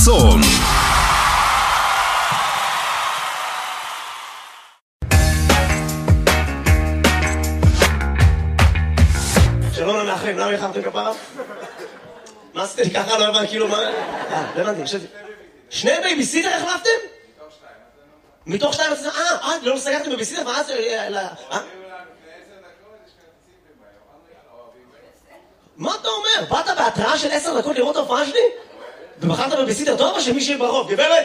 צאן. שלום למאחרים, למה יחרתם כפרה? מה עשיתם לי ככה? לא הבנתי, כאילו מה... לא הבנתי, חשבתי... שני בייביסיטר החלפתם? מתוך שתיים? לא סגרתם בייביסיטר? מה זה... מה אתה אומר? באת בהתראה של 10 דקות לראות ההופעה שלי? ובחרת בייביסיטר טוב או שמישהי ברחוב? גברת!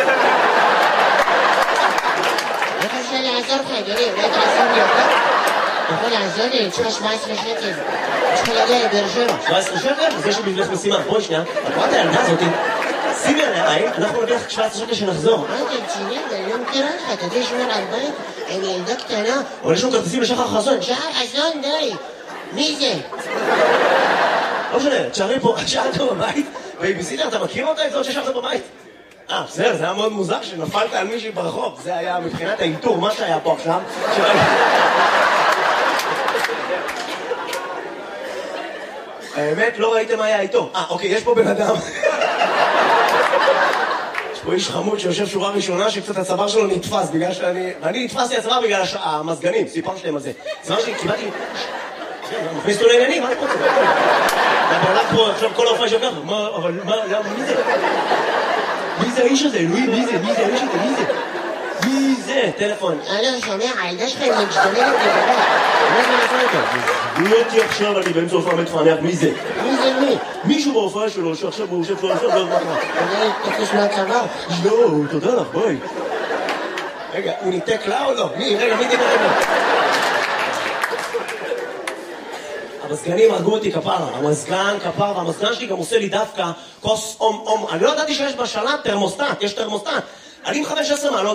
איך אפשר לעזור לך, אדוני? אולי תעזור לי אותה? אתה יכול לעזור לי? אני צריכה 17 שקל. אני צריכה להגיע לבאר שבע. 17 שקל? זה שבבנך משימה. בואי שנייה, את רואה את הילדה הזאתי? שימי עליה עין, אנחנו נביא לך 17 שקל שנחזור. מה אתה רציני? אני לא מכירה לך. אתה יודע לשמור על בית? אני ילדה קטנה. אבל יש לנו כרטיסים לשחר חסון. שחר חסון, די. מי זה? לא משנה, תשארי פה, שאלת בבית, בייביסיטר, אתה מכיר אותה? את זאת ששארת בבית? בסדר, זה היה מאוד מוזר שנפלת על מישהי ברחוב. זה היה מבחינת האינטור, מה שהיה פה עכשיו. האמת, לא ראיתם מה היה איתו. אוקיי, יש פה בן אדם. יש פה איש חמוד שיושב שורה ראשונה שקצת הצוואר שלו נתפס בגלל שאני... ואני נתפסתי הצוואר בגלל המזגנים, סיפרתי להם על זה. הצוואר שלי, קיבלתי... מכניס אותו לעניינים, מה אני רוצה? אתה בעולם פה, עכשיו כל ההופעה שלך, אבל מה, מי זה? מי זה האיש הזה? אלוהים, מי זה? מי זה האיש הזה? מי זה? מי זה? טלפון. לא, שומע, הילדה שלך היא משתוללת לגבי. מה זה נעשה אותה? לא אותי עכשיו, אני באמצע הופעה מתפענח, מי זה? מי זה מי? מישהו בהופעה שלו, שעכשיו הוא יושב פה, עכשיו לא מה קרה. אתה תפוס מהצבא? לא, תודה לך, בואי. רגע, הוא ניתק לה או לא? רגע, מי דיבר אליו? המזגנים הרגו אותי כפרה, המזגן כפרה, והמזגן שלי גם עושה לי דווקא כוס אום. אני לא ידעתי שיש בשלט תרמוסטט, יש תרמוסטט. אני עם 15 מעלות.